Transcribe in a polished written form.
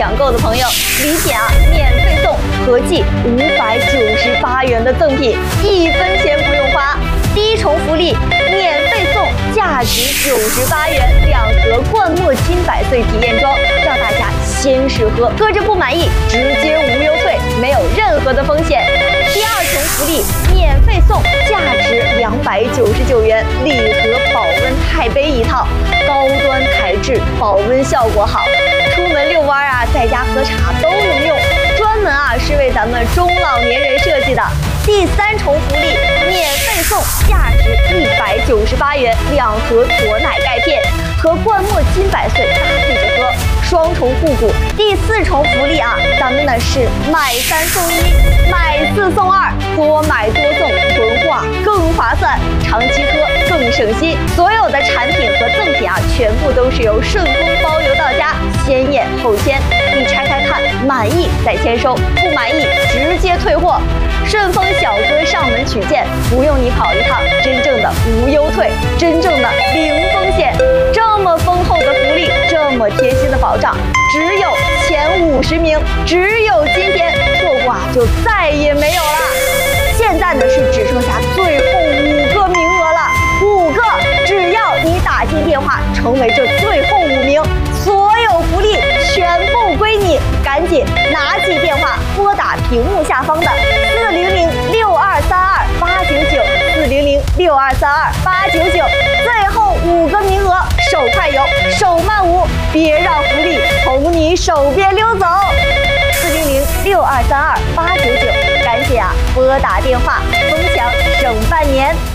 抢购的朋友，礼品啊免费送，合计598元的赠品，1分钱不用花。第一重福利，免费送价值98元2盒灌墨金百岁体验装，让大家先试喝，喝着不满意直接无忧退，没有任何的风险。第二重福利，免费送价值299元礼盒保温钛杯一套，高端材质，保温效果好，出门遛弯啊，在家喝茶都能用，专门啊是为咱们中老年人设计的。第三重福利，免费送价值198元2盒驼奶钙片，和灌墨金百岁搭配着喝，双重护骨。第四重福利啊，咱们呢是买3送1，买4送2，多买多送，囤货更划算，长期喝更省心。所有的产品和赠品啊，全部都是由顺丰包邮到家，先验后签，你拆开看，满意再签收，不满意直接退货。顺丰小哥上门取件，不用你跑一趟，真正的无忧退，真正的零风险。这么丰厚的福利，这么贴心的保障，只有前50名，只有今天，错过啊就再也没有了。现在呢是只剩下最后5个名额了，5个，只要你打进电话，成为这最后5名，所有福利全部归你，赶紧拿起电话拨打屏幕下方的400-6232-899，400-6232-899，最后5个名额，手快有，手慢无，别让福利从你手边溜走。400-6232-899，赶紧啊拨打电话，疯抢省半年。